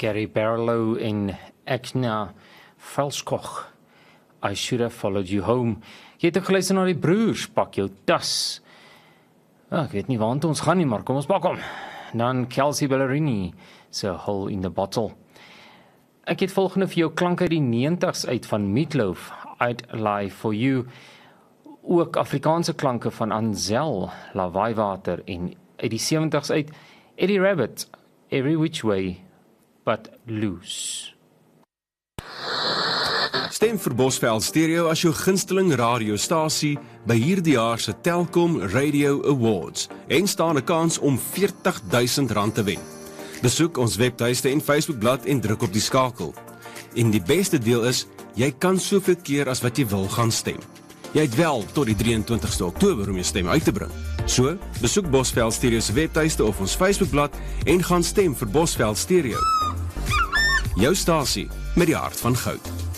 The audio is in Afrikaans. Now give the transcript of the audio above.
Gary Barlow en Agnia Velskog. I should have followed you home. Jy het ook geluister na die broers, pak jou tas. Ek weet nie waar ons gaan nie, maar kom ons pak hom. Dan Kelsey Ballerini, so Hole in the Bottle. Ek het volgende vir jou klanke uit die 90s uit van Meatloaf, I'd Lie For You. Ook Afrikaanse klanke van Anzel, Lawaaiwater en uit die 70s uit Eddie Rabbit, Every Which Way But Loose. Stem vir Bosveld Stereo as jou gunsteling radiostasie by hierdie jaar se Telkom Radio Awards en staan 'n kans om R40.000 te wen. Besoek ons webtuiste en Facebookblad en druk op die skakel. En die beste deel is, jy kan soveel keer as wat jy wil gaan stem. Jy het wel tot die 23ste Oktober om jou stem uit te bring. So, besoek Bosveld Stereo se webtuiste of ons Facebookblad en gaan stem vir Bosveld Stereo. Jou stasie met die hart van goud.